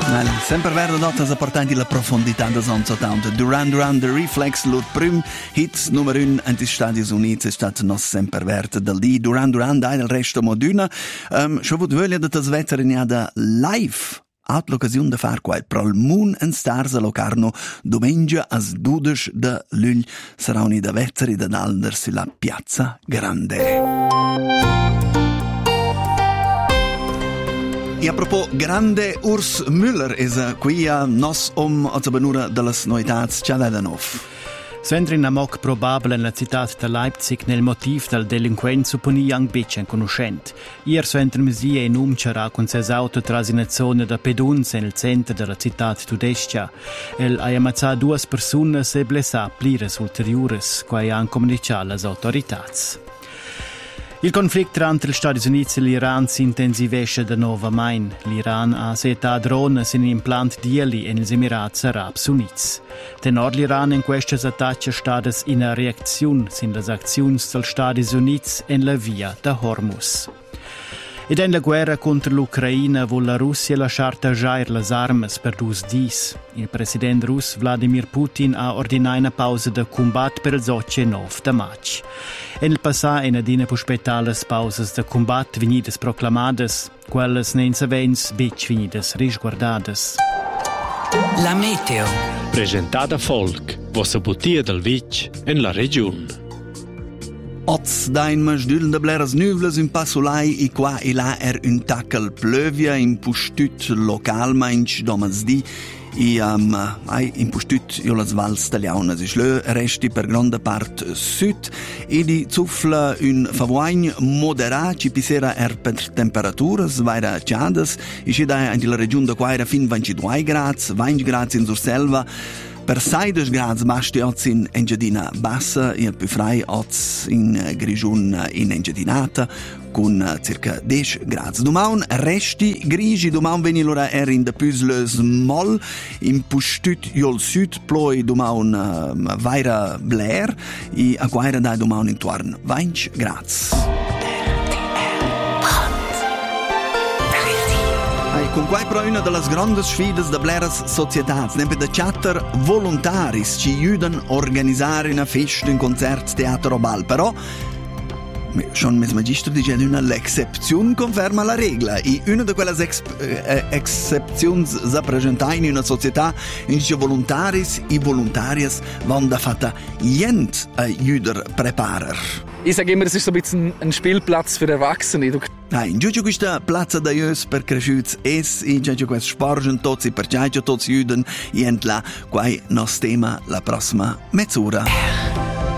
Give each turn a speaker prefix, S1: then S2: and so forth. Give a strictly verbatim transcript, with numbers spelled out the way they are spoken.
S1: Sempre verde notas apportanti la profondità da zon ottanta. Duran Duran The Reflex, l'ut prim hit numero un anti Stati Uniti è stato nos sempre verde del di Duran Duran dai del resto moduna. Um, Scho vud voglia da tas vetter in da live. Hat l'occasione de far quai pro il Moon and Stars a Locarno domenica as dudes de luglio sarà uni da vetteri da dalder sulla Piazza Grande. E a propos grande, Urs Müller è qui a nos om a zabanura delle noitats. Ciao Vedanov.
S2: Svendrin amok probabile nella città di Leipzig nel motiv del delinquent supponi young bitch en conoscent. Ier svendrin mesia in umcerà con ses auto tras in zona da peduns nel centro della città tudestia. El ha ammazzato due persone e blessà plires ulteriores, quai han comunicato le autorità. Il conflitto tra gli Stati Uniti e l'Iran si intensivesce da nuovo main. L'Iran ha setta drone in implant dieli negli Emirati Arabi Uniti. Tenor l'Iran in queste attacchi è stata in reazione sin le azioni degli Stati Uniti in la via da Hormuz. Ed in la guerra contro l'Ucraina vuole la Russia lasciare tagliare le armi per due dis. Il presidente russo Vladimir Putin ha ordinato una pausa di combatto per il nove di maggio. In il passato, in adina puspettale pause di combatto venidas proclamadas, quelle non savens bitch venidas risguardadas.
S3: La meteo.
S4: Presentata folk, vossa butia del vic in la regione.
S1: Oz dain masdül de bleras nuvles un passulai i qua e là er un tackel plövia in pustut local mainch domazdi i um, ai in pustut io las vals taliaunas is lö resti per grande part sud e di zuffla un favoign modera ci pisera er per temperaturas vaira ciadas i ci dai in la regione da quaira fin ventidue gradi venti gradi in Surselva. Per seides gradi basti oz in Engiadina bassa e più frai oz in Grigiun in Engiadinata con circa dieci gradi. Domaun resti grigi, domaun veni l'ora er in de püsles moll, in pustut jol sud ploi domaun uh, vaira bler e a quaira dai domaun intorno venti gradi. Con quai pro una delle grandi sfide da bleras società, nempe da chatter volontaris ci aiutano a organizzare una festa, un concerto, teatro o bal, però schon mes magistro dice una l'excepzione conferma la regola e una di quelle ex, eh, excepzioni si presenta in una società in cui volontaris e volontarias vanno fatta niente a aiutare a preparare.
S5: Ich sage immer, es ist so ein bisschen ein Spielplatz für Erwachsene.
S1: Nein, giusto questa piazza da ius per cresciuts es e giusto questo sporgen tutti per giusto tutti aiutano e entla quai nos tema la prossima mezz'ora.